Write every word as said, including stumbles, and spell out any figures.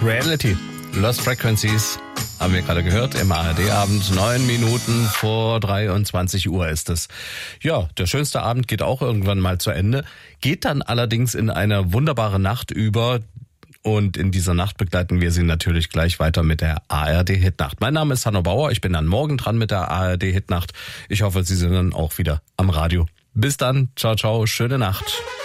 Reality, Lost Frequencies, haben wir gerade gehört, im A R D-Abend, neun Minuten vor dreiundzwanzig Uhr ist es. Ja, der schönste Abend geht auch irgendwann mal zu Ende, geht dann allerdings in eine wunderbare Nacht über und in dieser Nacht begleiten wir Sie natürlich gleich weiter mit der A R D-Hitnacht. Mein Name ist Hanno Bauer, ich bin dann morgen dran mit der A R D-Hitnacht. Ich hoffe, Sie sind dann auch wieder am Radio. Bis dann, ciao, ciao, schöne Nacht.